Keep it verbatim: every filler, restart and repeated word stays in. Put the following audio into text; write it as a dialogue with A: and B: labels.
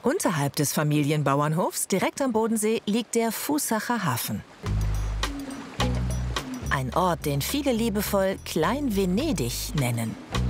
A: Unterhalb des Familienbauernhofs, direkt am Bodensee, liegt der Fußacher Hafen. Ein Ort, den viele liebevoll Klein Venedig nennen.